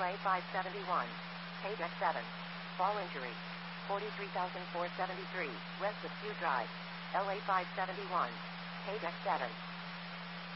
LA 571. Page X7. Fall injury. 43,473. West of Q Drive. LA 571. Page X7.